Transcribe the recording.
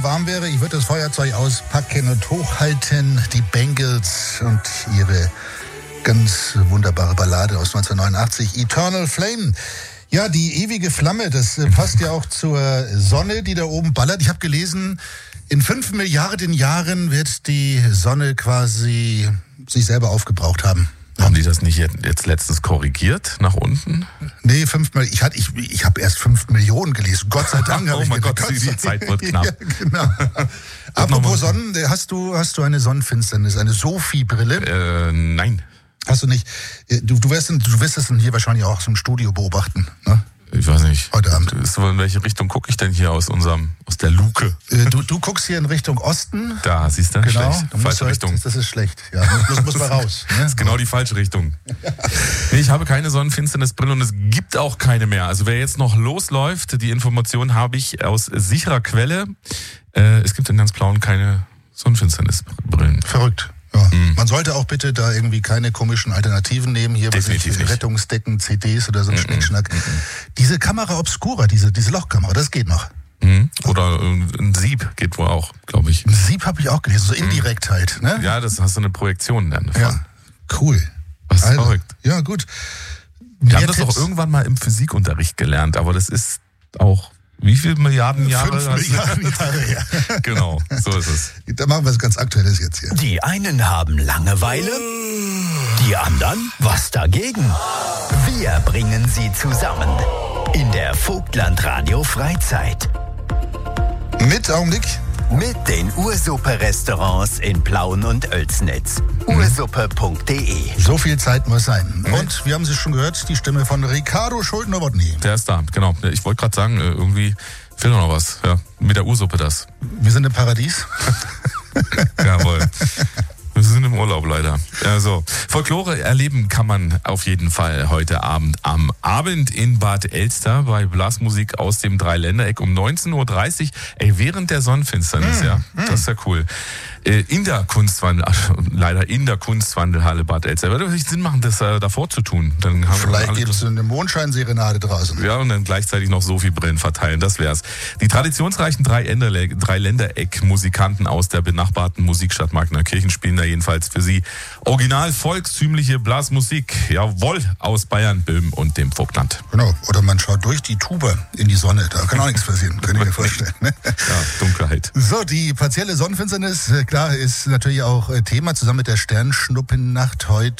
warm wäre, ich würde das Feuerzeug auspacken und hochhalten. Die Bangles und ihre ganz wunderbare Ballade aus 1989, Eternal Flame. Ja, die ewige Flamme, das passt ja auch zur Sonne, die da oben ballert. Ich habe gelesen, in 5 Milliarden Jahren wird die Sonne quasi sich selber aufgebraucht haben. Haben die das nicht jetzt letztens korrigiert nach unten? Nee, 5 Millionen. Ich habe erst 5 Millionen gelesen. Gott sei Dank. Oh mein Gott, die Zeit wird knapp. Ja, genau. Apropos Sonnen, hast du eine Sonnenfinsternis, eine Sophie-Brille? Nein. Hast du nicht? Du wirst es hier wahrscheinlich auch aus dem Studio beobachten, ne? Ich weiß nicht. Heute Abend. In welche Richtung gucke ich denn hier aus der Luke? Du guckst hier in Richtung Osten. Da, siehst du? Genau. Schlecht. Falsche Richtung. Das ist schlecht. Ja, muss mal raus. Ne? Das ist genau die falsche Richtung. Nee, ich habe keine Sonnenfinsternisbrille und es gibt auch keine mehr. Also wer jetzt noch losläuft, die Information habe ich aus sicherer Quelle. Es gibt in ganz Blauen keine Sonnenfinsternisbrillen. Verrückt. Ja. Man sollte auch bitte da irgendwie keine komischen Alternativen nehmen, hier Definitiv nicht. Rettungsdecken, CDs oder so ein Schnickschnack. Diese Kamera Obscura, diese Lochkamera, das geht noch. Oder ein Sieb geht wohl auch, glaube ich. Ein Sieb habe ich auch gelesen, so indirekt halt. Ne? Ja, das hast du eine Projektion dann davon. Ja, cool. Das ist verrückt. Ja, gut. Wir haben das doch irgendwann mal im Physikunterricht gelernt, aber das ist auch... Wie viele Milliarden Jahre? 5 Milliarden Jahre, ja. Genau, so ist es. Da machen wir was ganz Aktuelles jetzt hier. Die einen haben Langeweile, die anderen was dagegen. Wir bringen sie zusammen in der Vogtland-Radio Freizeit. Mit Augenblick. Mit den Ursuppe-Restaurants in Plauen und Oelsnitz. Ursuppe.de. So viel Zeit muss sein. Und wir haben Sie schon gehört, die Stimme von Ricardo Schulte-Nowotny. Der ist da, genau. Ich wollte gerade sagen, irgendwie fehlt noch was. Ja, mit der Ursuppe das. Wir sind im Paradies. Jawohl. Wir sind im Urlaub leider. Also, Folklore erleben kann man auf jeden Fall heute Abend am Abend in Bad Elster bei Blasmusik aus dem Dreiländereck um 19.30 Uhr. Während der Sonnenfinsternis, ja. Das ist ja cool. In der Kunstwandelhalle Bad Elster. Würde es Sinn machen, das davor zu tun? Dann haben Vielleicht gibt es eine Mondscheinserenade draußen. Ja, und dann gleichzeitig noch Sophie-Brillen verteilen, das wär's. Die traditionsreichen Dreiländereck-Musikanten aus der benachbarten Musikstadt Magnerkirchen spielen da jedenfalls für Sie original volkstümliche Blasmusik. Jawohl, aus Bayern, Böhmen und dem Vogtland. Genau, oder man schaut durch die Tube in die Sonne, da kann auch nichts passieren, kann ich mir vorstellen. Ne? Ja, Dunkelheit. So, die partielle Sonnenfinsternis, klar, ist natürlich auch Thema, zusammen mit der Sternschnuppennacht heute